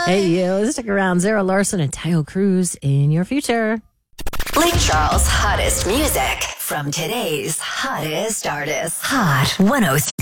Hey, you. Stick around. Zara Larson and Tayo Cruz in your future. Lake Charles' hottest music from today's hottest artists. Hot 103.